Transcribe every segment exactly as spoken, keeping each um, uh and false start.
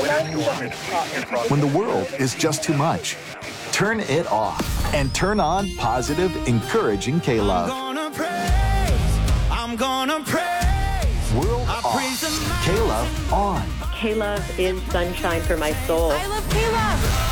When the world is just too much, turn it off and turn on positive, encouraging K-Love. I'm gonna praise, I'm gonna praise. World I off, praise the K-Love on. K-Love is sunshine for my soul. I love K-Love.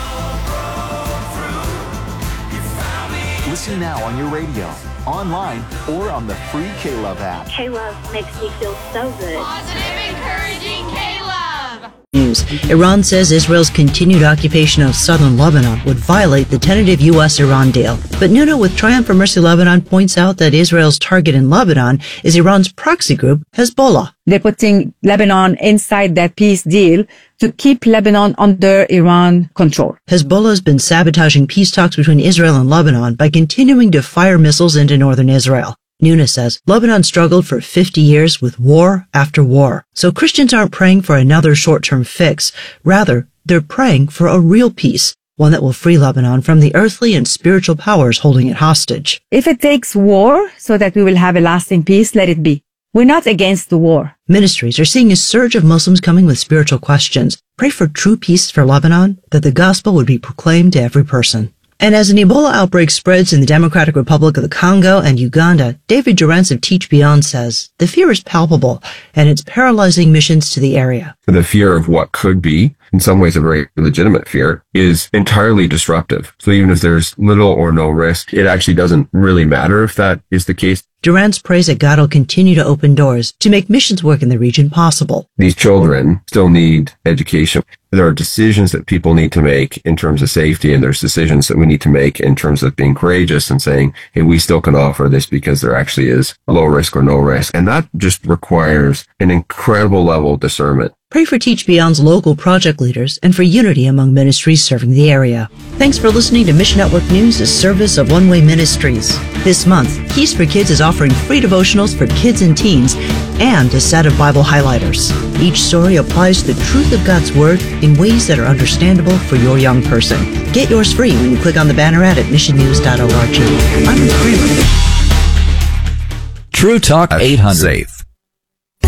Listen now on your radio, online, or on the free K-Love app. K-Love makes me feel so good. Positive, encouraging K-Love. News. Iran says Israel's continued occupation of southern Lebanon would violate the tentative U S Iran deal. But Nuno with Triumph for Mercy Lebanon points out that Israel's target in Lebanon is Iran's proxy group, Hezbollah. They're putting Lebanon inside that peace deal to keep Lebanon under Iran control. Hezbollah has been sabotaging peace talks between Israel and Lebanon by continuing to fire missiles into northern Israel. Nuna says Lebanon struggled for fifty years with war after war. So Christians aren't praying for another short-term fix. Rather, they're praying for a real peace, one that will free Lebanon from the earthly and spiritual powers holding it hostage. If it takes war so that we will have a lasting peace, let it be. We're not against the war. Ministries are seeing a surge of Muslims coming with spiritual questions. Pray for true peace for Lebanon, that the gospel would be proclaimed to every person. And as an Ebola outbreak spreads in the Democratic Republic of the Congo and Uganda, David Durrance of Teach Beyond says the fear is palpable and it's paralyzing missions to the area. The fear of what could be, in some ways a very legitimate fear, is entirely disruptive. So even if there's little or no risk, it actually doesn't really matter if that is the case. Durrance prays that God will continue to open doors to make missions work in the region possible. These children still need education. There are decisions that people need to make in terms of safety, and there's decisions that we need to make in terms of being courageous and saying, hey, we still can offer this because there actually is low risk or no risk. And that just requires an incredible level of discernment. Pray for Teach Beyond's local project leaders and for unity among ministries serving the area. Thanks for listening to Mission Network News, a service of One Way Ministries. This month, Keys for Kids is offering free devotionals for kids and teens and a set of Bible highlighters. Each story applies the truth of God's Word in ways that are understandable for your young person. Get yours free when you click on the banner ad at mission news dot org. I'm Ruth Kramer. True Talk eight hundred. Safe.